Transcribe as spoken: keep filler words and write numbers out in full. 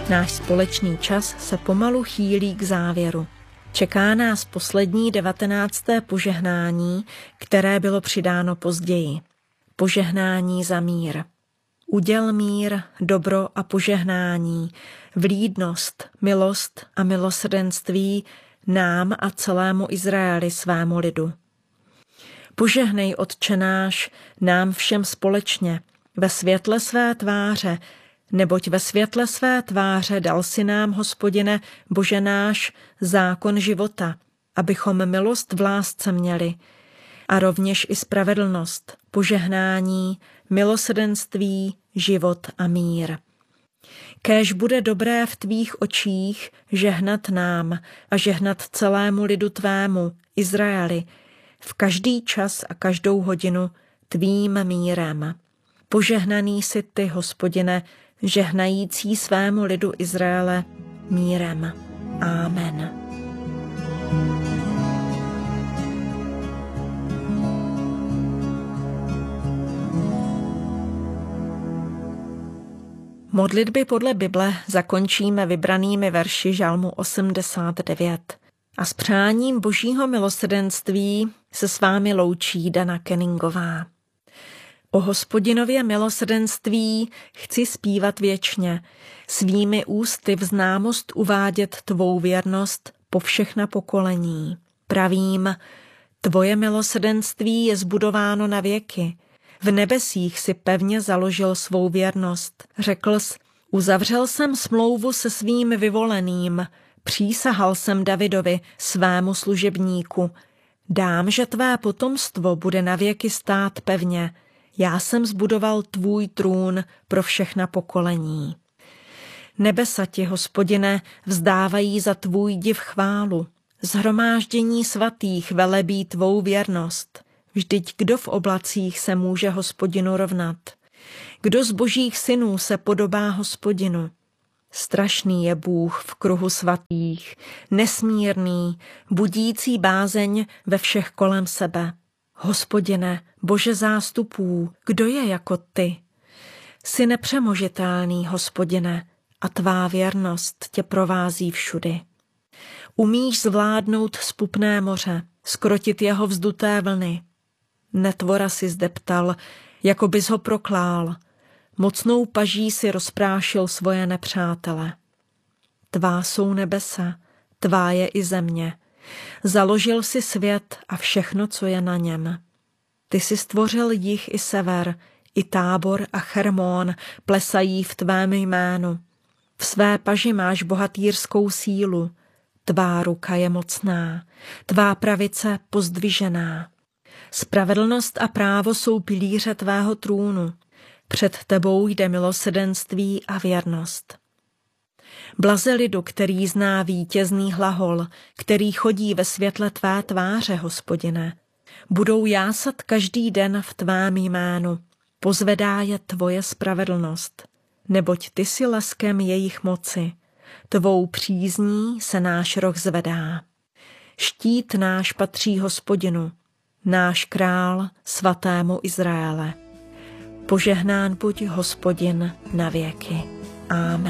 Náš společný čas se pomalu chýlí k závěru. Čeká nás poslední devatenácté požehnání, které bylo přidáno později. Požehnání za mír. Uděl mír, dobro a požehnání, vlídnost, milost a milosrdenství nám a celému Izraeli, svému lidu. Požehnej, Otče náš, nám všem společně, ve světle své tváře, neboť ve světle své tváře dal si nám, Hospodine, Bože náš, zákon života, abychom milost v lásce měli, a rovněž i spravedlnost, požehnání, milosrdenství, život a mír. Kéž bude dobré v tvých očích žehnat nám a žehnat celému lidu tvému, Izraeli, v každý čas a každou hodinu tvým mírem. Požehnaný jsi ty, Hospodine, žehnající svému lidu Izraele mírem. Amen. Modlitby podle Bible zakončíme vybranými verši žalmu osmdesát devět. A s přáním Božího milosrdenství se s vámi loučí Dana Kenningová. O Hospodinově milosrdenství chci zpívat věčně, svými ústy v známost uvádět tvou věrnost po všechna pokolení. Pravím, tvoje milosrdenství je zbudováno na věky. V nebesích si pevně založil svou věrnost. Řekl jsi, uzavřel jsem smlouvu se svým vyvoleným, přísahal jsem Davidovi, svému služebníku. Dám, že tvé potomstvo bude na věky stát pevně. Já jsem zbudoval tvůj trůn pro všechna pokolení. Nebesa ti, Hospodine, vzdávají za tvůj div chválu. Shromáždění svatých velebí tvou věrnost. Vždyť kdo v oblacích se může Hospodinu rovnat? Kdo z božích synů se podobá Hospodinu? Strašný je Bůh v kruhu svatých, nesmírný, budící bázeň ve všech kolem sebe. Hospodine, Bože zástupů, kdo je jako ty? Jsi nepřemožitelný, Hospodine, a tvá věrnost tě provází všudy. Umíš zvládnout spupné moře, skrotit jeho vzduté vlny. Netvora si zdeptal, jako bys ho proklál. Mocnou paží si rozprášil svoje nepřátele. Tvá jsou nebesa, tvá je i země. Založil si svět a všechno, co je na něm. Ty jsi stvořil jih i sever, i Tábor a Chermón plesají v tvém jménu. V své paži máš bohatýrskou sílu. Tvá ruka je mocná, tvá pravice pozdvižená. Spravedlnost a právo jsou pilíře tvého trůnu. Před tebou jde milosrdenství a věrnost. Blaze lidu, který zná vítězný hlahol, který chodí ve světle tvé tváře, Hospodine. Budou jásat každý den v tvém jménu. Pozvedá je tvoje spravedlnost, neboť ty si leskem jejich moci. Tvou přízní se náš roh zvedá. Štít náš patří Hospodinu, náš král svatému Izraele. Požehnán buď Hospodin na věky. Amen.